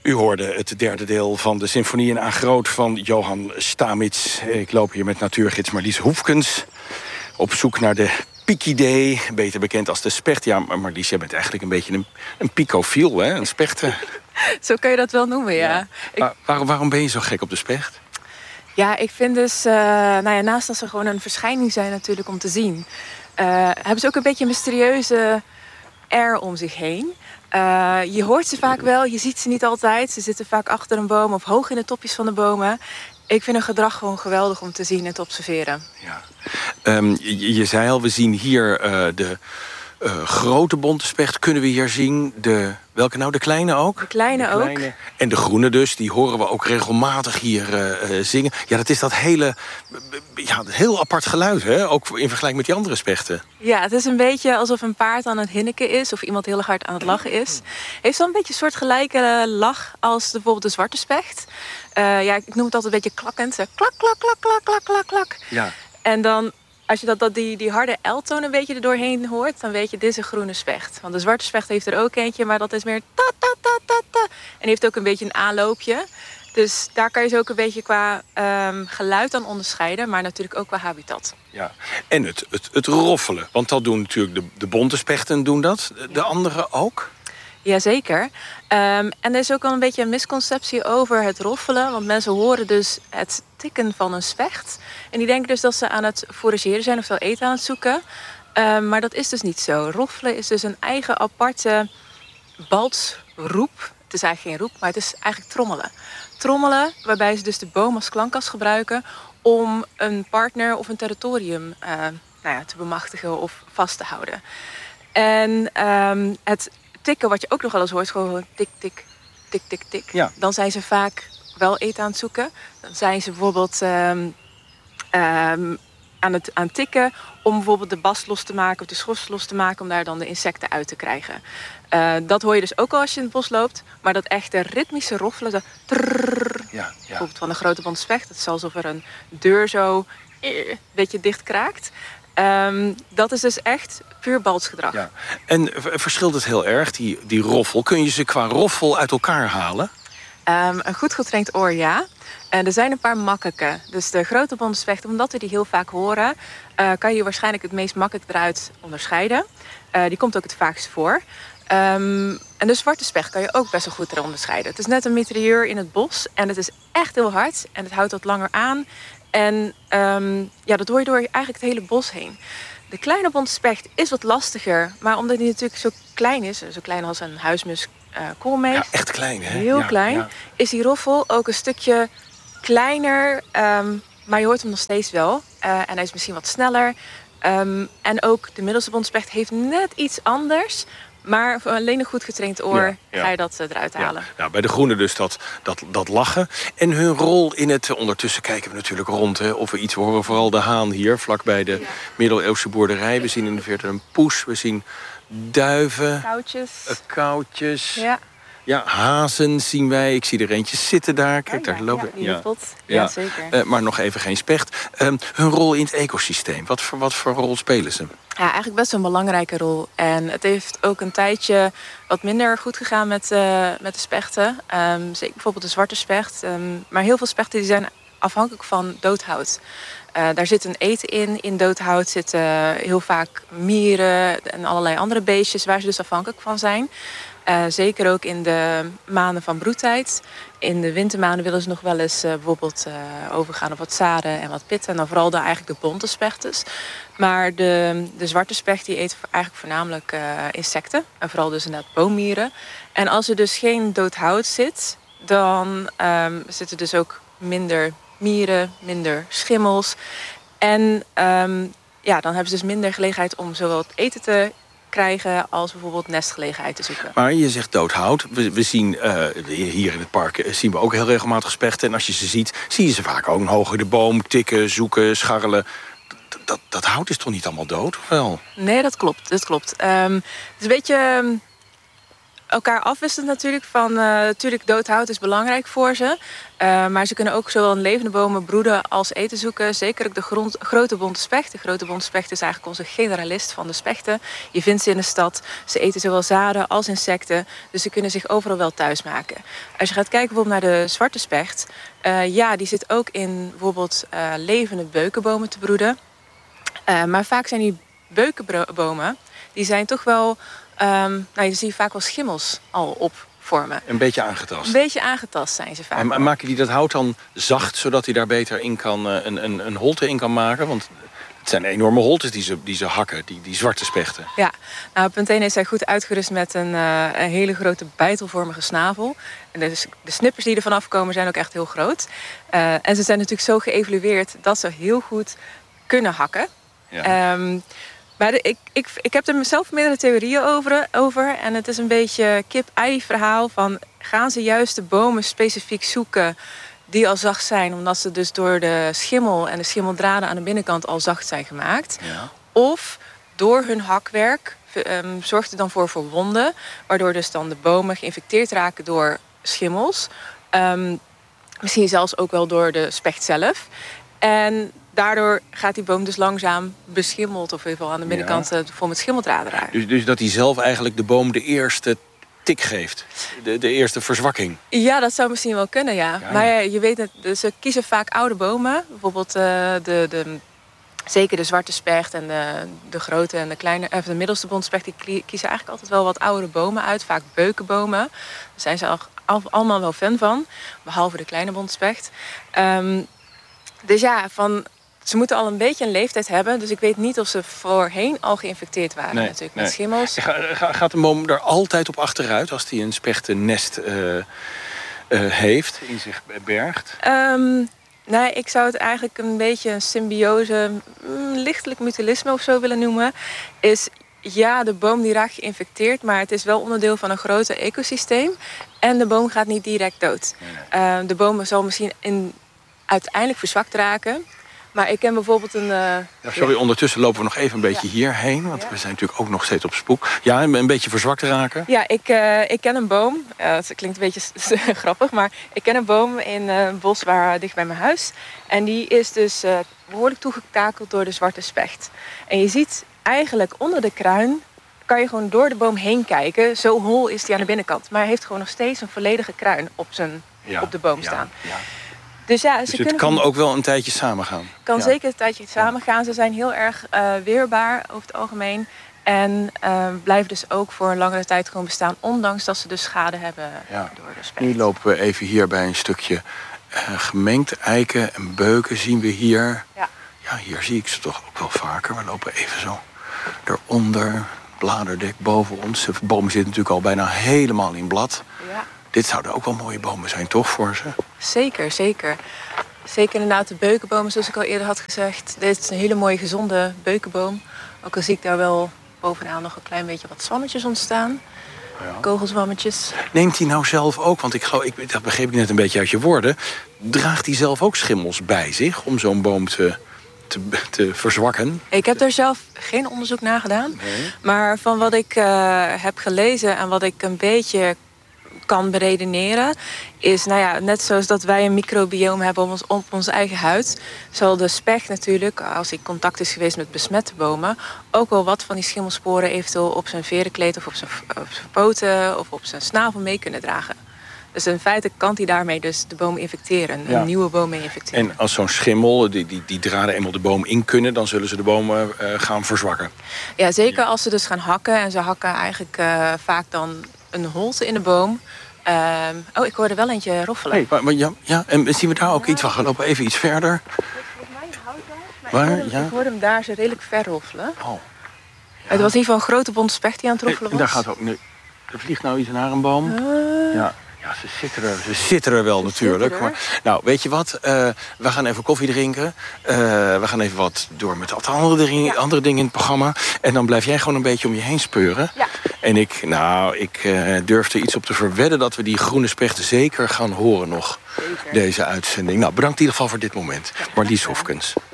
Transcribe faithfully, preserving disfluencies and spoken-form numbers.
U hoorde het derde deel van de Symfonie in A groot van Johann Stamitz. Ik loop hier met natuurgids Marlies Hoefkens op zoek naar de Piekidee, beter bekend als de specht. Ja, maar Marlies, jij bent eigenlijk een beetje een, een picofiel, hè? Een specht. Zo kun je dat wel noemen, ja. ja. Ik... Waar, waarom, waarom ben je zo gek op de specht? Ja, ik vind dus, uh, nou ja, naast dat ze gewoon een verschijning zijn natuurlijk om te zien, uh, hebben ze ook een beetje een mysterieuze air om zich heen. Uh, je hoort ze vaak wel, je ziet ze niet altijd. Ze zitten vaak achter een boom of hoog in de topjes van de bomen. Ik vind hun gedrag gewoon geweldig om te zien en te observeren. Ja. Um, je, je zei al, we zien hier uh, de uh, grote bonte specht. Kunnen we hier zien? De, welke nou? De kleine ook? De kleine, de kleine ook. En de groene dus, die horen we ook regelmatig hier uh, zingen. Ja, dat is dat hele, ja, heel apart geluid, hè? Ook in vergelijking met die andere spechten. Ja, het is een beetje alsof een paard aan het hinniken is of iemand heel hard aan het lachen is. Heeft wel een beetje een soort gelijke lach als bijvoorbeeld de zwarte specht. Uh, ja, ik noem het altijd een beetje klakkend. Klak, klak, klak, klak, klak, klak, klak. Ja. En dan, als je dat, dat die, die harde L-toon een beetje er doorheen hoort, dan weet je, dit is een groene specht. Want de zwarte specht heeft er ook eentje, maar dat is meer ta, ta, ta, ta, ta. En die heeft ook een beetje een aanloopje. Dus daar kan je ze ook een beetje qua um, geluid aan onderscheiden, maar natuurlijk ook qua habitat. Ja. En het, het, het roffelen, want dat doen natuurlijk de, de bonte spechten doen dat. De ja. anderen ook? Jazeker. Um, en er is ook wel een beetje een misconceptie over het roffelen. Want mensen horen dus het tikken van een specht. En die denken dus dat ze aan het forageren zijn of wel eten aan het zoeken. Um, maar dat is dus niet zo. Roffelen is dus een eigen aparte baltsroep. Het is eigenlijk geen roep, maar het is eigenlijk trommelen. Trommelen, waarbij ze dus de boom als klankkas gebruiken om een partner of een territorium uh, nou ja, te bemachtigen of vast te houden. En um, het tikken, wat je ook nog wel eens hoort, gewoon tik, tik, tik, tik, tik. Ja. Dan zijn ze vaak wel eten aan het zoeken. Dan zijn ze bijvoorbeeld um, um, aan, het, aan het tikken om bijvoorbeeld de bast los te maken of de schors los te maken, om daar dan de insecten uit te krijgen. Uh, dat hoor je dus ook al als je in het bos loopt. Maar dat echte ritmische roffelen, dat trrrr, ja, ja. bijvoorbeeld van de grote bonte specht, het is alsof er een deur zo een beetje dicht kraakt. Um, dat is dus echt puur baltsgedrag. Ja. En verschilt het heel erg, die, die roffel? Kun je ze qua roffel uit elkaar halen? Um, een goed getraind oor, ja. En er zijn een paar makkelijke. Dus de grote bonte specht, omdat we die heel vaak horen, uh, kan je waarschijnlijk het meest makkelijk eruit onderscheiden. Uh, die komt ook het vaakst voor. Um, en de zwarte specht kan je ook best wel goed eruit onderscheiden. Het is net een mitrailleur in het bos en het is echt heel hard en het houdt wat langer aan. En um, ja, dat hoor je door eigenlijk het hele bos heen. De kleine bonte specht is wat lastiger, maar omdat die natuurlijk zo klein is, zo klein als een huismus uh, koolmees. Ja, echt klein, hè? Heel ja, klein. Ja. Is die roffel ook een stukje kleiner, um, maar je hoort hem nog steeds wel. Uh, en hij is misschien wat sneller. Um, en ook de middelste bonte specht heeft net iets anders. Maar voor alleen een goed getraind oor ja, ja. ga je dat uh, eruit halen. Ja. Nou, bij de groene dus dat, dat, dat lachen. En hun rol in het... Ondertussen kijken we natuurlijk rond, hè, of we iets horen. Vooral de haan hier, vlakbij de ja. middeleeuwse boerderij. We zien in de verte een poes. We zien duiven. Koutjes. Uh, koutjes. Ja. Ja, hazen zien wij. Ik zie er eentje zitten daar. Kijk, oh, ja, daar lopen. Ja, ja. ja. ja zeker. Uh, maar nog even geen specht. Uh, hun rol in het ecosysteem. Wat voor, wat voor rol spelen ze? Ja, eigenlijk best een belangrijke rol. En het heeft ook een tijdje wat minder goed gegaan met, uh, met de spechten. Um, zeker bijvoorbeeld de zwarte specht. Um, maar heel veel spechten die zijn afhankelijk van doodhout. Uh, daar zit een eten in. In doodhout zitten heel vaak mieren en allerlei andere beestjes waar ze dus afhankelijk van zijn. Uh, zeker ook in de maanden van broedtijd. In de wintermaanden willen ze nog wel eens uh, bijvoorbeeld uh, overgaan op wat zaden en wat pitten. En dan vooral dan eigenlijk de bonte spechters. Maar de, de zwarte specht die eet eigenlijk voornamelijk uh, insecten. En vooral dus inderdaad boommieren. En als er dus geen dood hout zit, dan um, zitten dus ook minder mieren, minder schimmels. En um, ja, dan hebben ze dus minder gelegenheid om zowel het eten te krijgen als bijvoorbeeld nestgelegenheid te zoeken. Maar je zegt doodhout. We, we zien uh, hier in het park zien we ook heel regelmatig spechten. En als je ze ziet, zie je ze vaak ook hoog in de boom tikken, zoeken, scharrelen. Dat, dat, dat hout is toch niet allemaal dood, of wel? Nee, dat klopt. Dat klopt. Um, het is een beetje... Um, elkaar afwisselen natuurlijk. Van, uh, natuurlijk, doodhout is belangrijk voor ze. Uh, maar ze kunnen ook zowel in levende bomen broeden als eten zoeken. Zeker ook de grond, grote bonte specht. De grote bonte specht is eigenlijk onze generalist van de spechten. Je vindt ze in de stad. Ze eten zowel zaden als insecten. Dus ze kunnen zich overal wel thuis maken. Als je gaat kijken bijvoorbeeld naar de zwarte specht. Uh, ja, die zit ook in bijvoorbeeld uh, levende beukenbomen te broeden. Uh, maar vaak zijn die beukenbomen, die zijn toch wel, um, nou, je ziet vaak wel schimmels al opvormen. Een beetje aangetast. Een beetje aangetast zijn ze vaak. En maken die dat hout dan zacht, zodat hij daar beter in kan, uh, een, een, een holte in kan maken? Want het zijn enorme holtes die ze, die ze hakken, die, die zwarte spechten. Ja, nou, punt één is zij goed uitgerust met een, uh, een hele grote bijtelvormige snavel. En de, de snippers die er vanaf komen zijn ook echt heel groot. Uh, en ze zijn natuurlijk zo geëvolueerd dat ze heel goed kunnen hakken. Ja. Um, maar de, ik, ik, ik heb er mezelf meerdere theorieën over, over. En het is een beetje kip-ei verhaal van, gaan ze juist de bomen specifiek zoeken die al zacht zijn, omdat ze dus door de schimmel en de schimmeldraden aan de binnenkant al zacht zijn gemaakt. Ja. Of door hun hakwerk um, zorgt het dan voor verwonden, waardoor dus dan de bomen geïnfecteerd raken door schimmels. Um, misschien zelfs ook wel door de specht zelf. En daardoor gaat die boom dus langzaam beschimmeld, of in ieder geval aan de binnenkant ja. vol met schimmeldraden raken. Dus, dus dat hij zelf eigenlijk de boom de eerste tik geeft? De, de eerste verzwakking? Ja, dat zou misschien wel kunnen, ja. ja maar ja, je weet het, dus ze kiezen vaak oude bomen. Bijvoorbeeld uh, de, de, zeker de zwarte specht en de, de grote en de kleine, of de middelste bontspecht, die kiezen eigenlijk altijd wel wat oudere bomen uit. Vaak beukenbomen. Daar zijn ze al, al, allemaal wel fan van. Behalve de kleine bontspecht. Um, dus ja, van, ze moeten al een beetje een leeftijd hebben. Dus ik weet niet of ze voorheen al geïnfecteerd waren nee, natuurlijk met nee. schimmels. Ga, gaat een boom er altijd op achteruit als die een spechtennest uh, uh, heeft, in zich bergt? Um, nee, ik zou het eigenlijk een beetje een symbiose, mm, lichtelijk mutualisme of zo willen noemen. Is ja, de boom die raakt geïnfecteerd, maar het is wel onderdeel van een groter ecosysteem. En de boom gaat niet direct dood. Nee, nee. Uh, de boom zal misschien in, uiteindelijk verzwakt raken. Maar ik ken bijvoorbeeld een... Uh, ja, sorry, ja. Ondertussen lopen we nog even een beetje ja. hierheen. Want ja. we zijn natuurlijk ook nog steeds op spook. Ja, een beetje verzwakt raken. Ja, ik, uh, ik ken een boom. Uh, het klinkt een beetje grappig. Maar ik ken een boom in uh, een bos waar, dicht bij mijn huis. En die is dus uh, behoorlijk toegetakeld door de zwarte specht. En je ziet eigenlijk onder de kruin, kan je gewoon door de boom heen kijken. Zo hol is die aan de binnenkant. Maar hij heeft gewoon nog steeds een volledige kruin op, zijn, ja. op de boom staan. Ja. Ja. Dus, ja, dus ze het kan ook wel een tijdje samengaan. Het kan ja. zeker een tijdje samengaan. Ze zijn heel erg uh, weerbaar over het algemeen. En uh, blijven dus ook voor een langere tijd gewoon bestaan. Ondanks dat ze dus schade hebben ja. door de specht. Nu lopen we even hier bij een stukje uh, gemengd eiken en beuken zien we hier. Ja. ja, hier zie ik ze toch ook wel vaker. We lopen even zo eronder. Bladerdek boven ons. De boom zit natuurlijk al bijna helemaal in blad. Ja. Dit zouden ook wel mooie bomen zijn, toch, voor ze? Zeker, zeker. Zeker inderdaad de beukenbomen, zoals ik al eerder had gezegd. Dit is een hele mooie, gezonde beukenboom. Ook al zie ik daar wel bovenaan nog een klein beetje wat zwammetjes ontstaan. Ja. Kogelzwammetjes. Neemt hij nou zelf ook, want ik geloof, ik, dat begreep ik net een beetje uit je woorden, draagt hij zelf ook schimmels bij zich om zo'n boom te, te, te verzwakken? Ik heb daar zelf geen onderzoek naar gedaan. Nee. Maar van wat ik uh, heb gelezen en wat ik een beetje kan beredeneren, is, nou ja, net zoals dat wij een microbioom hebben op, ons, op onze eigen huid, zal de specht natuurlijk, als hij in contact is geweest met besmette bomen, ook wel wat van die schimmelsporen eventueel op zijn verenkleed of op zijn, op zijn poten of op zijn snavel mee kunnen dragen. Dus in feite kan hij daarmee dus de boom infecteren, een ja. nieuwe boom mee infecteren. En als zo'n schimmel, die, die, die draden eenmaal de boom in kunnen, dan zullen ze de bomen uh, gaan verzwakken? Ja, zeker ja. als ze dus gaan hakken. En ze hakken eigenlijk uh, vaak dan een holte in de boom. Um, oh, ik hoorde wel eentje roffelen. Hey, maar, maar ja, ja, en zien we daar ook ja. iets van? We lopen even iets verder. Volgens mij houdt daar. Maar Waar? Ik, hoorde, ja. ik hoorde hem daar zo redelijk ver roffelen. Oh. Ja. Het was in ieder geval een grote bonte specht die aan het roffelen hey, was. En daar gaat ook, nee, er vliegt nou iets naar een boom. Uh... Ja. Ja, ze zitten er, ze zitten er wel ze natuurlijk. Maar, nou, weet je wat? Uh, we gaan even koffie drinken. Uh, we gaan even wat door met wat andere dingen, ja. andere dingen in het programma. En dan blijf jij gewoon een beetje om je heen speuren. Ja. En ik, nou, ik uh, durf er iets op te verwedden dat we die groene spechten zeker gaan horen nog. Zeker. Deze uitzending. Nou, bedankt in ieder geval voor dit moment. Ja, Marlies Hofkens.